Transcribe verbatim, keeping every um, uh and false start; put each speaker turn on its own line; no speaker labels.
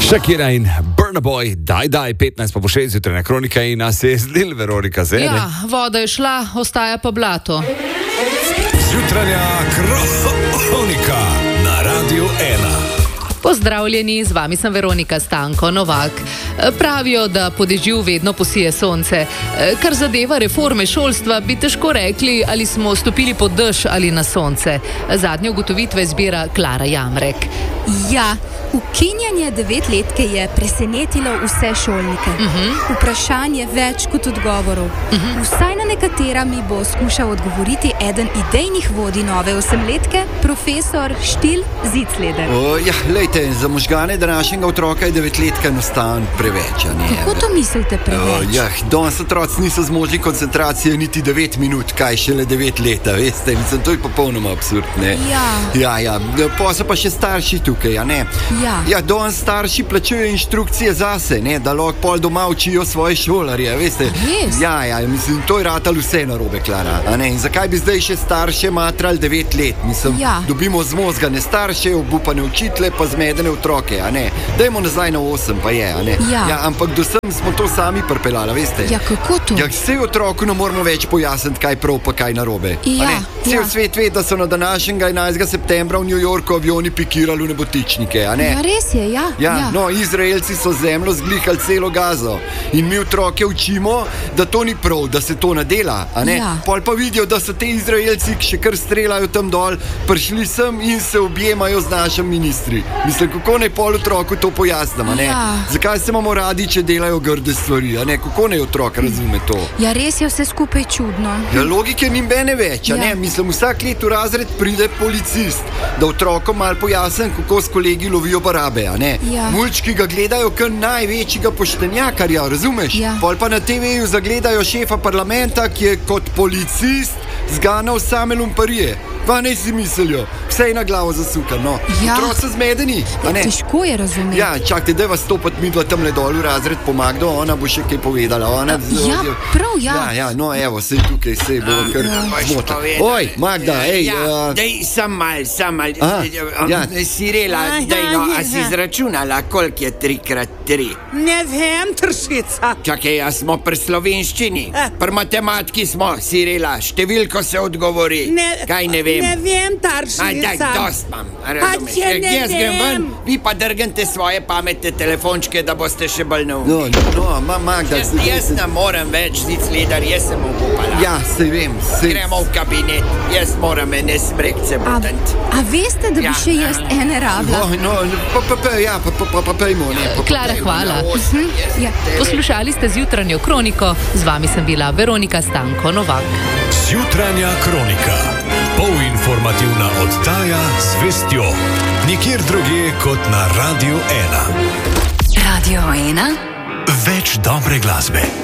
Shakira in Burna Boy, daj, daj, petnajst pa po šest zjutraj na Kronika in nas je zdel Veronika Zene.
Ja, voda je šla, ostaja pa blato.
Zjutranja Kronika na Radiu ena.
Pozdravljeni, z vami sem Veronika Stanko Novak. Pravijo, da po dežju vedno posije sonce. Kar zadeva reforme šolstva, bi težko rekli, ali smo stopili pod dež ali na sonce. Zadnje ugotovitve zbira Klara Jamrek.
Ja, ukinjanje devetletke je presenetilo vse šolnike. Uh-huh. Vprašanje več kot odgovorov. Uh-huh. Vsaj na nekatera mi bo skušal odgovoriti eden idejnih vodij nove osemletke, profesor Štil Zicleder.
O, ja, lejte, za možgane današnjega otroka je devetletka enostavno preveč.
Kako to mislite preveč?
O, ja, danes otroci niso zmožni koncentracije niti devet minut, kaj šele devet leta, veste, mislim, to je popolnoma absurd, ne?
Ja.
Ja, ja, pa so pa še starši tukaj, a ne?
Ja.
Ja, danes starši plačujejo inštrukcije zase, ne, da lahko pol doma učijo svoje šolarje, veste.
Res?
Ja, ja, mislim, to je ratalo vse narobe, Klara, a ne? In zakaj bi zdaj še starše matrali devet let? Mislim,
ja.
Dobimo zmozgane starše, obupane učitele, pa zmedene otroke, a ne? Dajmo nazaj na osem, pa je, a ne?
Ja.
Ja, ampak do sem smo to sami pripeljali, veste.
Ja, kako to?
Ja, vse otroku ne moramo več pojasniti, kaj prav, pa kaj narobe.
Ja,
a ne? Cel
ja.
svet ve, da so na današnjega enajstega septembra v New Yorku avioni pikirali v nebotičnike, a ne?
Ja, res je, ja.
Ja,
ja.
no, Izraelci so zemljo zglihali celo Gazo in mi otroke učimo, da to ni prav, da se to ne dela, a ne?
Ja.
Pol pa vidijo, da so te Izraelci, ki še kar strelajo tam dol, prišli sem in se objemajo z našim ministri. Mislim, kako naj pol otroku to pojasnim, a ne?
Ja.
Zakaj se imamo radi, če delajo grde stvari, a ne? Kako naj otrok razume to?
Ja, res je vse skupaj čudno.
Ja, logike ni bene več, a
Ja.
ne? Mislim, vsak let v razred pride policist, da otrokom malo pojasnim, kako s kolegi lovijo barabe, a ne?
Ja.
Mulčki ga gledajo kot največjega poštenjakarja, razumeš?
Ja.
Pol pa na te veju zagledajo šefa parlamenta, ki je kot policist zganal same lumparije. Pa ne si mislijo, vse je na glavo zasukan, no.
Ja.
Otroci so zmedeni, a ne?
Težko je razumeti.
Ja, čakajte, da vas stopati midva tamle dol v razred po Magdo, ona bo še kaj povedala. Ona
Ja, prav, ja.
Ja, ja, no evo, sej tukaj, sej bo kar zmotla. Oj, Magda, ej.
Ja,
uh,
dej, sam mal, sam mal.
Aha, ja.
Sirela, dej no, a si izračunala, koliko je tri krat tri?
Ne vem, tršica.
Čakaj, a smo pri slovenščini? Pri matematiki smo, Sirela, številko se odgovori.
Ne,
Kaj ne vem?
Ne vem,
Aj, daj,
taršica.
dost imam, razumeš?
če ne
Jaz grem ven,
vem.
vi pa drgnite svoje pametne telefončke, da boste še bolj neumni.
No, no, ma, Magda.
Jaz,
zdaj-
jaz ne morem več, Zicleder, jaz sem obupala.
Ja, sej vem, sej.
Gremo v kabinet, jaz moram ene smrekce
A,
butant.
a veste, da bi
Ja.
še jaz ene rabila?
No, no, pa, pa, pa, ja, pa, pa, pa, pa pejmo, ne. Pa, pa,
Klara, hvala.
Ja.
Poslušali ste zjutranjo Kroniko, z vami sem bila Veronika Stanko Novak.
Zjutranja Kronika. Polinformativna oddaja z vestjo. Nikjer drugje kot na Radiu ena.
Radio ena.
Več dobre glasbe.